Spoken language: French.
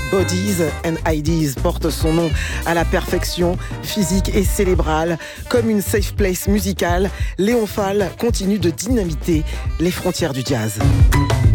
Bodies and Ideas porte son nom à la perfection physique et cérébrale. Comme une safe place musicale, Léon Fall continue de dynamiter les frontières du jazz.